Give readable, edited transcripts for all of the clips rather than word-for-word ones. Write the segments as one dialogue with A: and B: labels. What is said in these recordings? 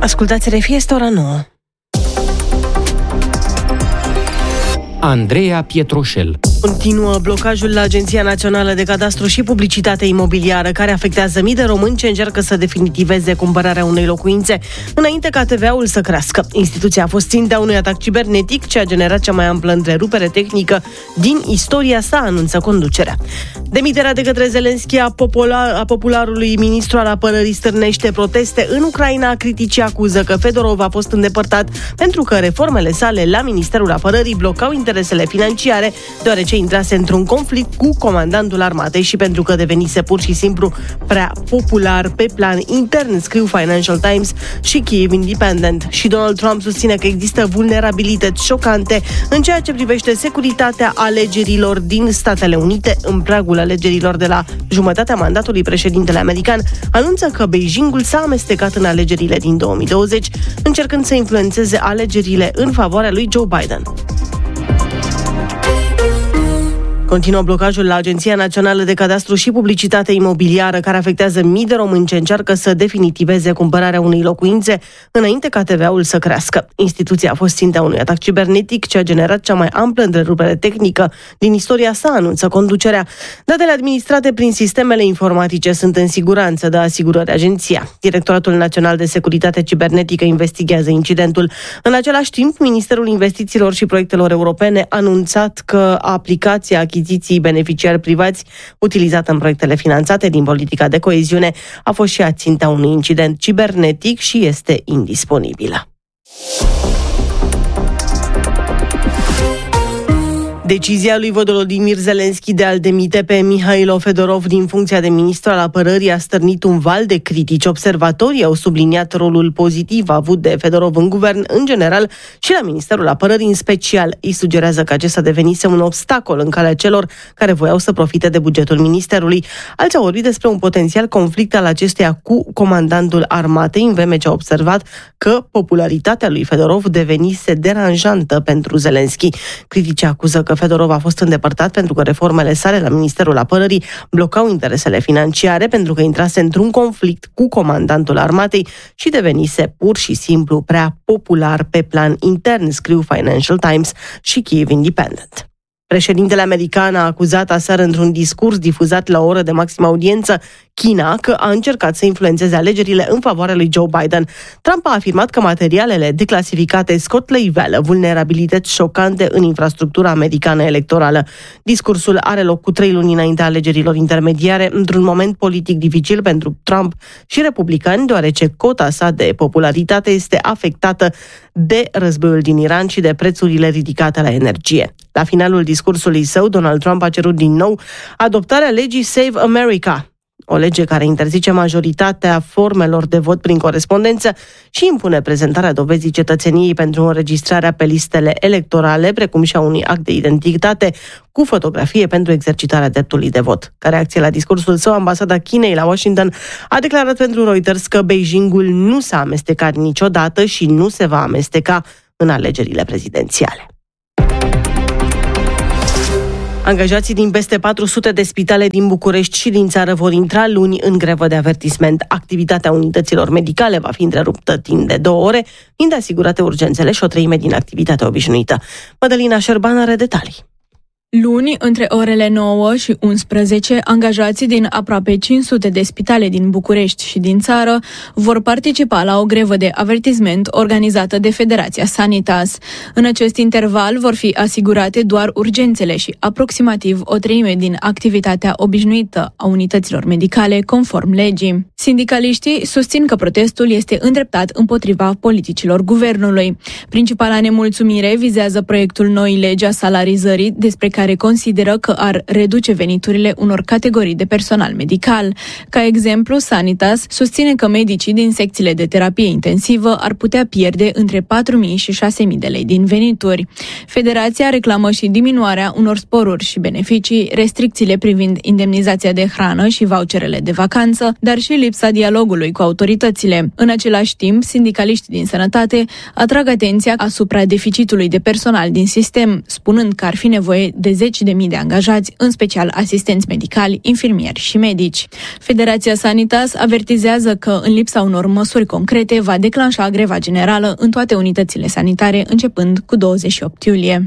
A: Ascultați RFI, este ora 9.
B: Andreea Pietroșel.
A: Continuă blocajul la Agenția Națională de Cadastru și Publicitate Imobiliară, care afectează mii de români ce încearcă să definitiveze cumpărarea unei locuințe înainte ca TVA-ul să crească. Instituția a fost ținta unui atac cibernetic ce a generat cea mai amplă întrerupere tehnică din istoria sa, anunță conducerea. Demiterea de către Zelenski a popularului ministru al apărării stârnește proteste în Ucraina. Criticii acuză că Fedorov a fost îndepărtat pentru că reformele sale la Ministerul Apărării blocau interesele financiare, deoarece intrase într-un conflict cu comandantul armatei și pentru că devenise pur și simplu prea popular pe plan intern, scriu Financial Times și Kyiv Independent. Și Donald Trump susține că există vulnerabilități șocante în ceea ce privește securitatea alegerilor din Statele Unite. În pragul alegerilor de la jumătatea mandatului, președintele american anunță că Beijingul s-a amestecat în alegerile din 2020, încercând să influențeze alegerile în favoarea lui Joe Biden. Continuă blocajul la Agenția Națională de Cadastru și Publicitate Imobiliară, care afectează mii de români ce încearcă să definitiveze cumpărarea unei locuințe înainte ca TVA-ul să crească. Instituția a fost ținta unui atac cibernetic ce a generat cea mai amplă întrerupere tehnică din istoria sa, anunță conducerea. Datele administrate prin sistemele informatice sunt în siguranță, dă asigurări agenția. Directoratul Național de Securitate Cibernetică investigează incidentul. În același timp, Ministerul Investițiilor și Proiectelor Europene a anunțat că aplicația achiziții beneficiari privați utilizată în proiectele finanțate din politica de coeziune a fost și ținta unui incident cibernetic și este indisponibilă. Decizia lui Volodymyr Zelenski de a-l demite pe Mihailo Fedorov din funcția de ministru al apărării a stârnit un val de critici. Observatorii au subliniat rolul pozitiv avut de Fedorov în guvern în general și la Ministerul Apărării în special. Îi sugerează că acesta devenise un obstacol în calea celor care voiau să profite de bugetul ministerului. Alții au vorbit despre un potențial conflict al acestuia cu comandantul armatei, în vreme ce a observat că popularitatea lui Fedorov devenise deranjantă pentru Zelenski. Criticii acuză că Fedorov a fost îndepărtat pentru că reformele sale la Ministerul Apărării blocau interesele financiare, pentru că intrase într-un conflict cu comandantul armatei și devenise pur și simplu prea popular pe plan intern, scriu Financial Times și Kyiv Independent. Președintele american a acuzat aseară într-un discurs difuzat la o oră de maximă audiență China că a încercat să influențeze alegerile în favoarea lui Joe Biden. Trump a afirmat că materialele declasificate scot la iveală vulnerabilități șocante în infrastructura americană electorală. Discursul are loc cu 3 luni înaintea alegerilor intermediare, într-un moment politic dificil pentru Trump și republicani, deoarece cota sa de popularitate este afectată de războiul din Iran și de prețurile ridicate la energie. La finalul discursului său, Donald Trump a cerut din nou adoptarea legii Save America, o lege care interzice majoritatea formelor de vot prin corespondență și impune prezentarea dovezii cetățeniei pentru înregistrarea pe listele electorale, precum și a unui act de identitate cu fotografie pentru exercitarea dreptului de vot. Ca reacție la discursul său, ambasada Chinei la Washington a declarat pentru Reuters că Beijingul nu s-a amestecat niciodată și nu se va amesteca în alegerile prezidențiale. Angajații din peste 400 de spitale din București și din țară vor intra luni în grevă de avertisment. Activitatea unităților medicale va fi întreruptă timp de 2 ore, fiind asigurate urgențele și o treime din activitatea obișnuită. Mădălina Șerban are detalii.
C: Luni, între orele 9 și 11, angajații din aproape 500 de spitale din București și din țară vor participa la o grevă de avertisment organizată de Federația Sanitas. În acest interval vor fi asigurate doar urgențele și aproximativ o treime din activitatea obișnuită a unităților medicale, conform legii. Sindicaliștii susțin că protestul este îndreptat împotriva politicilor guvernului. Principala nemulțumire vizează proiectul noii legi a salarizării, despre care consideră că ar reduce veniturile unor categorii de personal medical. Ca exemplu, Sanitas susține că medicii din secțiile de terapie intensivă ar putea pierde între 4.000 și 6.000 de lei din venituri. Federația reclamă și diminuarea unor sporuri și beneficii, restricțiile privind indemnizația de hrană și voucherele de vacanță, dar și lipsa dialogului cu autoritățile. În același timp, sindicaliștii din sănătate atrag atenția asupra deficitului de personal din sistem, spunând că ar fi nevoie de de 10.000 de angajați, în special asistenți medicali, infirmieri și medici. Federația Sanitas avertizează că, în lipsa unor măsuri concrete, va declanșa greva generală în toate unitățile sanitare, începând cu 28 iulie.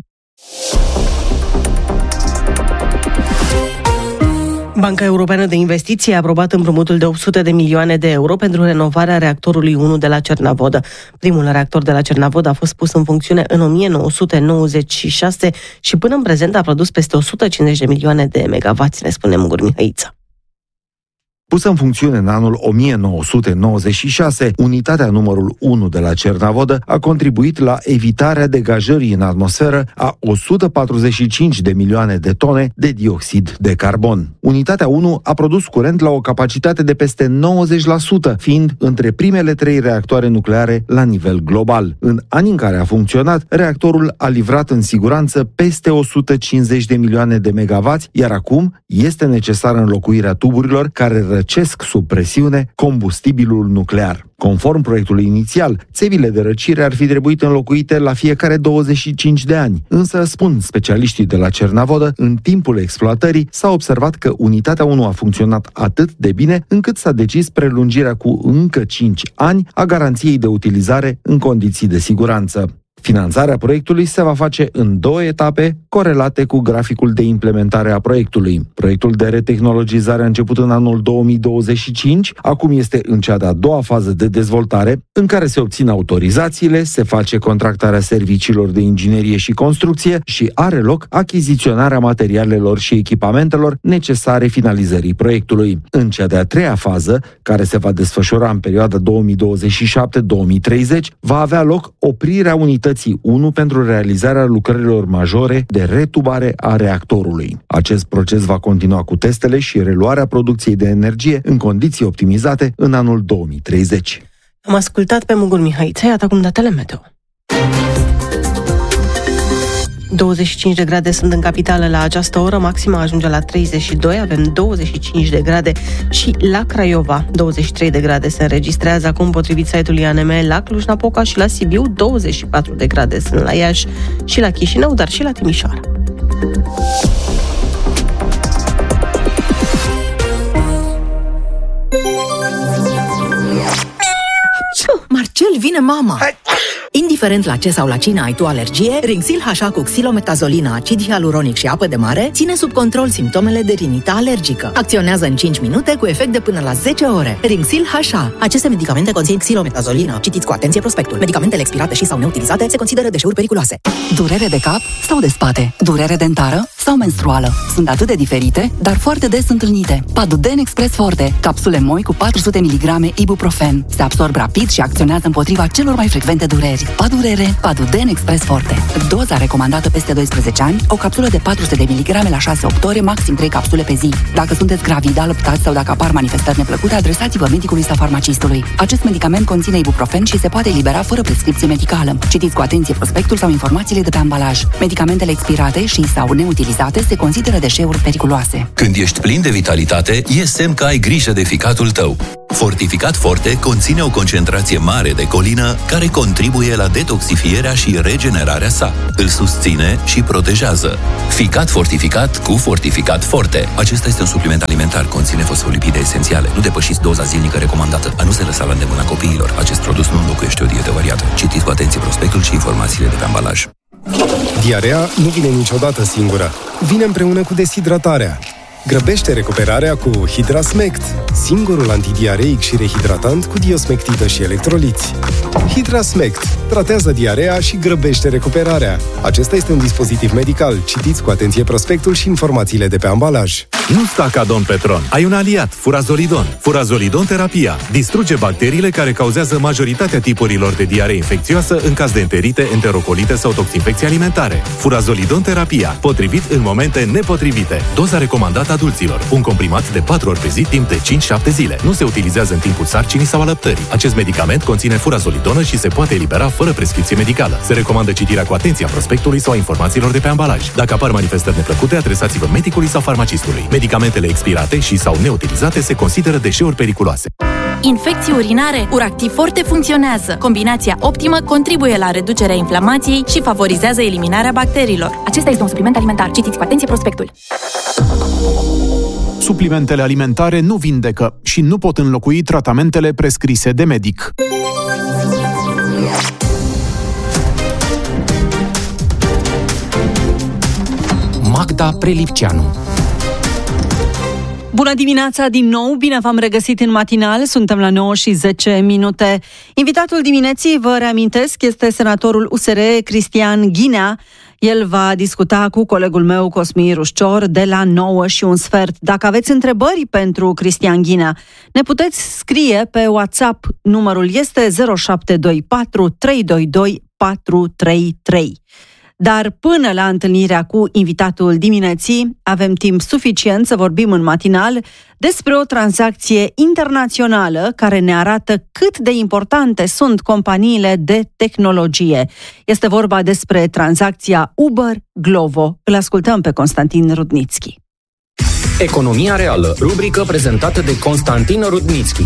A: Banca Europeană de Investiții a aprobat împrumutul de 800 de milioane de euro pentru renovarea reactorului 1 de la Cernavodă. Primul reactor de la Cernavodă a fost pus în funcțiune în 1996 și până în prezent a produs peste 150 de milioane de megavați, ne spune Mugur Mihăiță.
B: Pusă în funcțiune în anul 1996, unitatea numărul 1 de la Cernavodă a contribuit la evitarea degajării în atmosferă a 145 de milioane de tone de dioxid de carbon. Unitatea 1 a produs curent la o capacitate de peste 90%, fiind între primele 3 reactoare nucleare la nivel global. În anii în care a funcționat, reactorul a livrat în siguranță peste 150 de milioane de megavați, iar acum este necesară înlocuirea tuburilor care răcesc sub presiune combustibilul nuclear. Conform proiectului inițial, țevile de răcire ar fi trebuit înlocuite la fiecare 25 de ani, însă, spun specialiștii de la Cernavodă, în timpul exploatării s-a observat că unitatea 1 a funcționat atât de bine încât s-a decis prelungirea cu încă 5 ani a garanției de utilizare în condiții de siguranță. Finanțarea proiectului se va face în 2 etape, corelate cu graficul de implementare a proiectului. Proiectul de retehnologizare a început în anul 2025, acum este în cea de-a doua fază de dezvoltare, în care se obțin autorizațiile, se face contractarea serviciilor de inginerie și construcție și are loc achiziționarea materialelor și echipamentelor necesare finalizării proiectului. În cea de-a treia fază, care se va desfășura în perioada 2027-2030, va avea loc oprirea unității 1 pentru realizarea lucrărilor majore de retubare a reactorului. Acest proces va continua cu testele și reluarea producției de energie în condiții optimizate în anul 2030.
A: Am ascultat pe Mugur Mihăiță, iată acum datele meteo. 25 de grade sunt în capitală la această oră, maxima ajunge la 32, avem 25 de grade și la Craiova, 23 de grade se înregistrează acum potrivit site-ului ANM la Cluj-Napoca și la Sibiu, 24 de grade sunt la Iași și la Chișinău, dar și la Timișoara.
D: Marcel, vine mama! Indiferent la ce sau la cine ai tu alergie, Rinxil HA cu xilometazolină, acid hialuronic și apă de mare ține sub control simptomele de rinită alergică. Acționează în 5 minute cu efect de până la 10 ore. Rinxil HA. Aceste medicamente conțin xilometazolină. Citiți cu atenție prospectul. Medicamentele expirate și sau neutilizate se consideră deșeuri periculoase.
E: Durere de cap sau de spate? Durere dentară sau menstruală? Sunt atât de diferite, dar foarte des întâlnite. Paduden Express Forte. Capsule moi cu 400 mg ibuprofen. Se absorb rapid și acționează împotriva celor mai frecvente dureri. Padurere, Paduden Express Forte. Doza recomandată peste 12 ani, o capsulă de 400 de mg la 6-8 ore, maxim 3 capsule pe zi. Dacă sunteți gravid, alăptați sau dacă apar manifestări neplăcute, adresați-vă medicului sau farmacistului. Acest medicament conține ibuprofen și se poate elibera fără prescripție medicală. Citiți cu atenție prospectul sau informațiile de pe ambalaj. Medicamentele expirate și sau neutilizate se consideră deșeuri periculoase.
F: Când ești plin de vitalitate, e semn că ai grijă de ficatul tău. Fortificat Forte conține o concentrație mare de colină care contribuie la detoxifierea și regenerarea sa. Îl susține și protejează. Ficat fortificat cu Fortificat Forte. Acesta este un supliment alimentar, conține fosfolipide esențiale. Nu depășiți doza zilnică recomandată. A nu se lăsa la îndemâna copiilor. Acest produs nu înlocuiește o dietă variată. Citiți cu atenție prospectul și informațiile de pe ambalaj.
G: Diarea nu vine niciodată singură. Vine împreună cu deshidratarea. Grăbește recuperarea cu Hidrasmect, singurul antidiareic și rehidratant cu diosmectidă și electroliți. Hidrasmect tratează diarea și grăbește recuperarea. Acesta este un dispozitiv medical. Citiți cu atenție prospectul și informațiile de pe ambalaj.
H: Nu sta ca Don Petron. Ai un aliat, Furazolidon. Furazolidon terapia distruge bacteriile care cauzează majoritatea tipurilor de diaree infecțioasă în caz de enterite, enterocolite sau toxinfecții alimentare. Furazolidon terapia, potrivit în momente nepotrivite. Doza recomandată adulților. Un comprimat de 4 ori pe zi timp de 5-7 zile. Nu se utilizează în timpul sarcinii sau alăptării. Acest medicament conține furazolidonă și se poate elibera fără prescripție medicală. Se recomandă citirea cu atenție a prospectului sau a informațiilor de pe ambalaj. Dacă apar manifestări neplăcute, adresați-vă medicului sau farmacistului. Medicamentele expirate și sau neutilizate se consideră deșeuri periculoase.
I: Infecții urinare? Uractiv Forte funcționează. Combinația optimă contribuie la reducerea inflamației și favorizează eliminarea bacteriilor.
J: Acesta este un supliment alimentar. Citiți cu atenție prospectul.
K: Suplimentele alimentare nu vindecă și nu pot înlocui tratamentele prescrise de medic.
L: Magda Prelipceanu.
M: Bună dimineața din nou, bine v-am regăsit în matinal, suntem la 9:10. Invitatul dimineții, vă reamintesc, este senatorul USR Cristian Ghinea. El va discuta cu colegul meu Cosmin Rușcior de la 9:15. Dacă aveți întrebări pentru Cristian Ghinea, ne puteți scrie pe WhatsApp. Numărul este 0724 322 433. Dar până la întâlnirea cu invitatul dimineții, avem timp suficient să vorbim în matinal despre o tranzacție internațională care ne arată cât de importante sunt companiile de tehnologie. Este vorba despre tranzacția Uber-Glovo. Îl ascultăm pe Constantin Rudnitski.
L: Economia reală, rubrică prezentată de Constantin Rudnitski.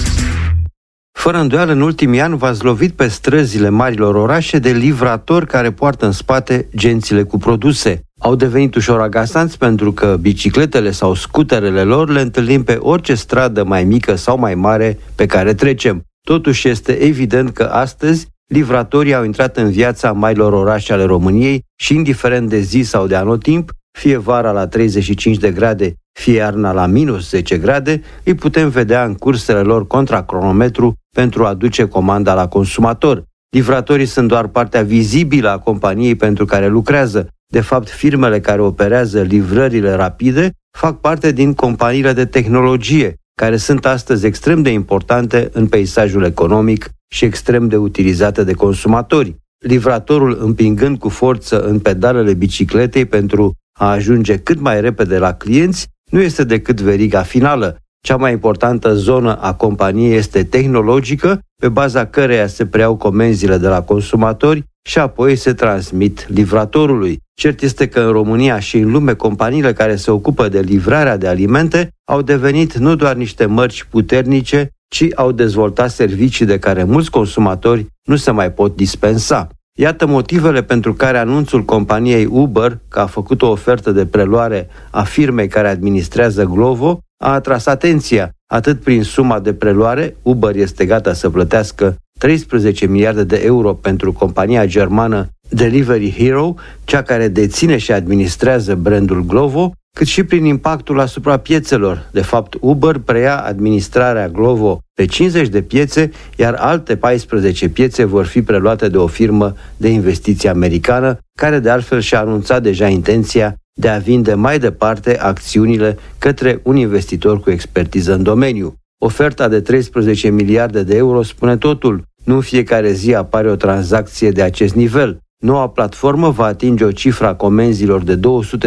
N: Fără îndoială, în ultimii ani v-ați lovit pe străzile marilor orașe de livratori care poartă în spate gențile cu produse. Au devenit ușor agasanți pentru că bicicletele sau scuterele lor le întâlnim pe orice stradă mai mică sau mai mare pe care trecem. Totuși este evident că astăzi livratorii au intrat în viața marilor orașe ale României și indiferent de zi sau de anotimp, fie vara la 35 de grade, fie iarna la minus 10 grade, îi putem vedea în cursele lor contra cronometru pentru a duce comanda la consumator. Livratorii sunt doar partea vizibilă a companiei pentru care lucrează. De fapt, firmele care operează livrările rapide fac parte din companiile de tehnologie, care sunt astăzi extrem de importante în peisajul economic și extrem de utilizate de consumatori. Livratorul împingând cu forță în pedalele bicicletei pentru a ajunge cât mai repede la clienți nu este decât veriga finală. Cea mai importantă zonă a companiei este tehnologică, pe baza căreia se preiau comenzile de la consumatori și apoi se transmit livratorului. Cert este că în România și în lume companiile care se ocupă de livrarea de alimente au devenit nu doar niște mărci puternice, ci au dezvoltat servicii de care mulți consumatori nu se mai pot dispensa. Iată motivele pentru care anunțul companiei Uber, că a făcut o ofertă de preluare a firmei care administrează Glovo, a atras atenția. Atât prin suma de preluare, Uber este gata să plătească 13 miliarde de euro pentru compania germană Delivery Hero, cea care deține și administrează brandul Glovo, cât și prin impactul asupra piețelor. De fapt, Uber preia administrarea Glovo pe 50 de piețe, iar alte 14 piețe vor fi preluate de o firmă de investiții americană, care de altfel și-a anunțat deja intenția de a vinde mai departe acțiunile către un investitor cu expertiză în domeniu. Oferta de 13 miliarde de euro spune totul. Nu în fiecare zi apare o tranzacție de acest nivel. Noua platformă va atinge o cifră a comenzilor de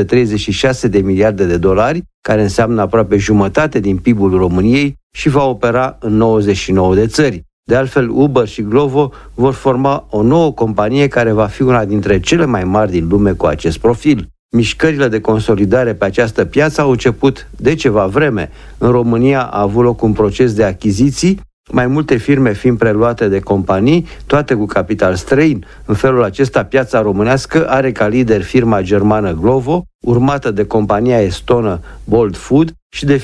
N: 236 de miliarde de dolari, care înseamnă aproape jumătate din PIB-ul României și va opera în 99 de țări. De altfel, Uber și Glovo vor forma o nouă companie care va fi una dintre cele mai mari din lume cu acest profil. Mișcările de consolidare pe această piață au început de ceva vreme. În România a avut loc un proces de achiziții, mai multe firme fiind preluate de companii, toate cu capital străin. În felul acesta, piața românească are ca lider firma germană Glovo, urmată de compania estonă Bolt Food și de